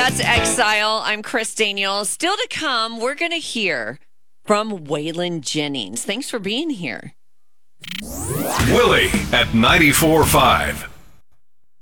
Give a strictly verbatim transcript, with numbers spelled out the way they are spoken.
That's Exile. I'm Chris Daniels. Still to come, we're going to hear from Waylon Jennings. Thanks for being here. Willie at ninety-four point five.